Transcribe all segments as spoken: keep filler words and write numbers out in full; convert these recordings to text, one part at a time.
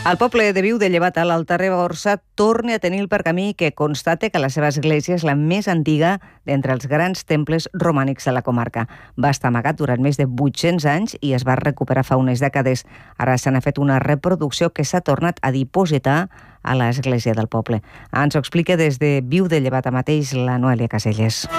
El poble de Viu de Llevata, a l'Alta Ribagorça, torna a tenir el pergamí que constate que la seva església és la més antiga d'entre els grans temples romànics de la comarca. Va estar amagat durant més de vuit-cents anys i es va recuperar fa unes dècades. Ara se n'ha fet una reproducció que s'ha tornat a dipositar a l'església del poble. Ens ho explica des de Viu de Llevata mateix la Noelia Caselles.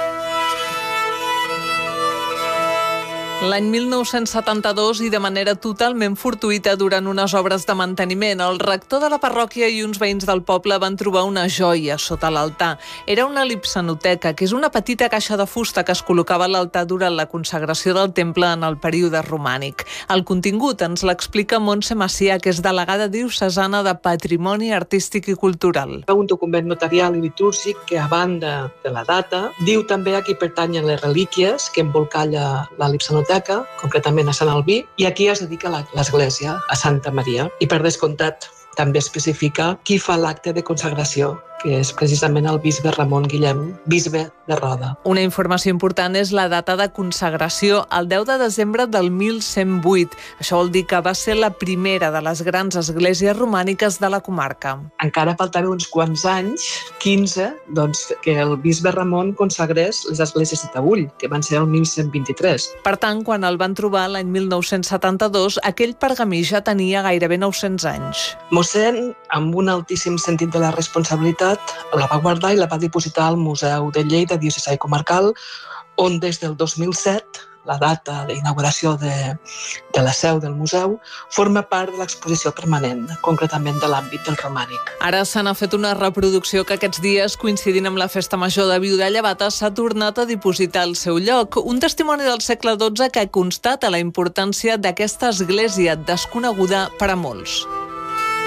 L'any mil nou-cents setanta-dos, i de manera totalment fortuïta durant unes obres de manteniment, el rector de la parròquia i uns veïns del poble van trobar una joia sota l'altar. Era una lipsanoteca, que és una petita caixa de fusta que es col·locava a l'altar durant la consagració del temple en el període romànic. El contingut ens l'explica Montse Macià, que és delegada diocesana de Patrimoni Artístic i Cultural. Un document notarial i litúrgic que, a banda de la data, diu també a qui pertanyen les relíquies que embolcalla la lipsanoteca, concretament a Sant Albí, i aquí es dedica l'església, a Santa Maria. I per descomptat també especifica qui fa l'acte de consagració, que és precisament el bisbe Ramon Guillem, bisbe de Roda. Una informació important és la data de consagració, el deu de desembre del mil cent vuit. Això vol dir que va ser la primera de les grans esglésies romàniques de la comarca. Encara faltava uns quants anys, quinze, doncs, que el bisbe Ramon consagrés les esglésies de Taüll, que van ser el mil cent vint-i-tres. Per tant, quan el van trobar l'any mil nou-cents setanta-dos, aquell pergamí ja tenia gairebé nou-cents anys. Mossèn, amb un altíssim sentit de la responsabilitat, la va guardar i la va dipositar al Museu de Lleida Diocesà i Comarcal, on des del dos mil set, la data d'inauguració de, de la seu del museu, forma part de l'exposició permanent, concretament de l'àmbit del romànic. Ara se n'ha fet una reproducció que aquests dies, coincidint amb la Festa Major de Viu de Llevata, s'ha tornat a dipositar al seu lloc. Un testimoni del segle dotze que constata la importància d'aquesta església desconeguda per a molts.